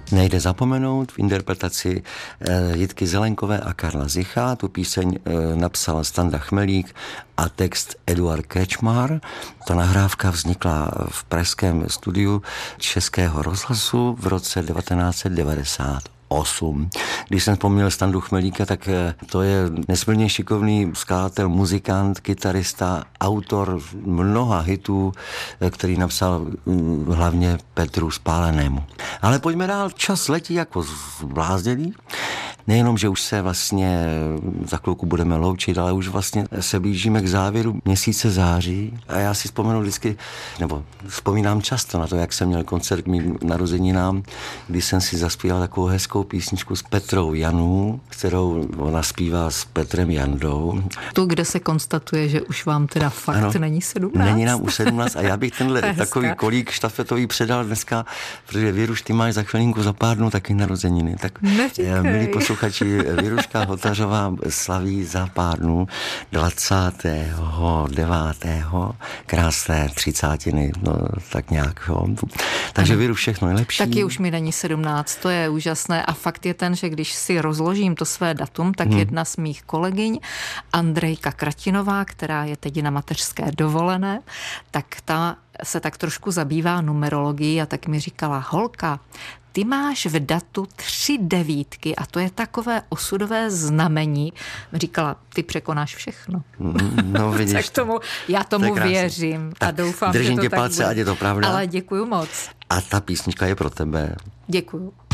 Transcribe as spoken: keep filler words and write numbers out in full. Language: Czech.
Nejde zapomenout v interpretaci Jitky Zelenkové a Karla Zicha. Tu píseň napsal Standa Chmelík a text Eduard Krečmar. Ta nahrávka vznikla v pražském studiu Českého rozhlasu v roce devatenáct set devadesát osm. Když jsem vzpomněl Standu Chmelíka, tak to je nesmírně šikovný skladatel, muzikant, kytarista, autor mnoha hitů, který napsal hlavně Petru Spálenému. Ale pojďme dál, čas letí jako zblázdělý. Nejenom, že už se vlastně za chvilku budeme loučit, ale už vlastně se blížíme k závěru měsíce září a já si vzpomenu vždycky, nebo vzpomínám často na to, jak jsem měl koncert k mým narozeninám, kdy jsem si zaspíval takovou hezkou písničku s Petrou Janů, kterou ona zpívá s Petrem Jandou. Tu, kde se konstatuje, že už vám teda fakt ano, není sedmnáct. Není nám už sedmnáct a já bych tenhle takový kolík štafetový předal dneska, protože Věruš, ty máš za chvilinku za pár dnů taky narozeniny. Tak milí posluchači, Věruška Hotařová slaví za pár dnů dvacátého devátého krásné třicátiny, no tak nějak, jo. Takže Věru, všechno nejlepší. Taky už mi není sedmnáct, to je úžasné a fakt je ten, že když si rozložím to své datum, tak hmm. jedna z mých kolegyň, Andrejka Kratinová, která je teď na mateřské dovolené, tak ta se tak trošku zabývá numerologií a tak mi říkala, holka, ty máš v datu tři devítky a to je takové osudové znamení. Říkala, ty překonáš všechno. No vidíš. Tak tomu, já tomu věřím a doufám, že to tak bude. Držím tě palce, ať je to pravda. Ale děkuju moc. A ta písnička je pro tebe. Děkuju.